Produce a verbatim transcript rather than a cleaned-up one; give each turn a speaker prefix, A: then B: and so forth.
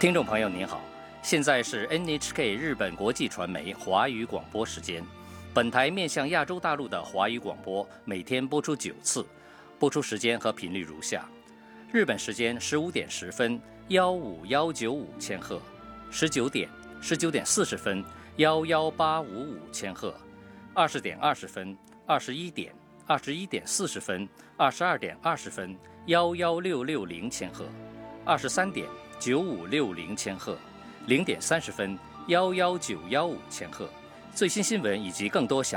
A: 听众朋友您好，现在是 N H K 日本国际传媒华语广播时间。本台面向亚洲大陆的华语广播每天播出九次，播出时间和频率如下：日本时间十五点十分，幺五幺九五千赫；十九点、十九点四十分，幺幺八五五千赫；二十点二十分、二十一点、二十一点四十分、二十二点二十分，幺幺六六零千赫；二十三点。九五六零千赫，零点三十分，幺幺九幺五千赫。最新新闻以及更多详。